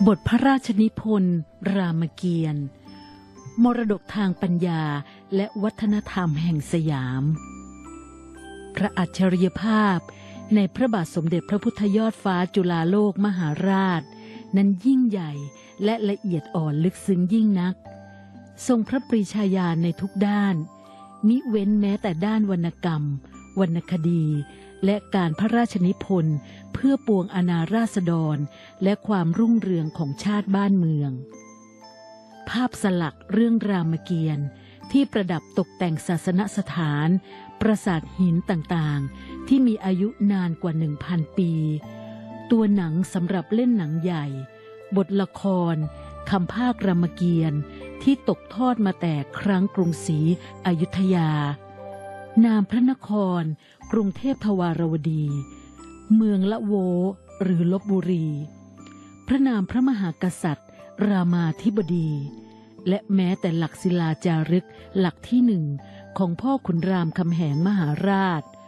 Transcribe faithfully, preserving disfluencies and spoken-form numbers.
บทพระราชนิพนธ์รามเกียรติ์มรดกทางปัญญาและวัฒนธรรมแห่งสยามพระอัจฉริยภาพในพระบาทสมเด็จพระพุทธยอดฟ้าจุฬาโลกมหาราชนั้นยิ่งใหญ่และละเอียดอ่อนลึกซึ้งยิ่งนักทรงพระปรีชาญาณในทุกด้านมิเว้นแม้แต่ด้านวรรณกรรมวรรณคดีและการพระราชนิพนธ์เพื่อปวงอาณาราษฎรและความรุ่งเรืองของชาติบ้านเมืองภาพสลักเรื่องรามเกียรติ์ที่ประดับตกแต่งศาสนสถานปราสาทหินต่างๆที่มีอายุนานกว่า หนึ่งพัน ปีตัวหนังสำหรับเล่นหนังใหญ่บทละครคำภาครามเกียรติ์ที่ตกทอดมาแต่ครั้งกรุงศรีอยุธยานามพระนครกรุงเทพทวารวดีเมืองละโวหรือลพบุรีพระนามพระมหากษัตริย์รามาธิบดีและแม้แต่หลักศิลาจารึกหลักที่หนึ่งของพ่อขุนรามคำแหงมหาราช